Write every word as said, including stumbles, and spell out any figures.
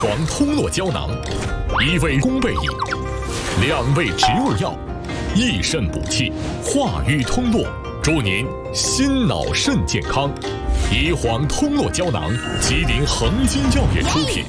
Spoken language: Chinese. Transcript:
黄通络胶囊，一味功倍益，两味植物药，益肾补气，化瘀通络，祝您心脑肾健康。宜黄通络胶囊，吉林恒金药业出品。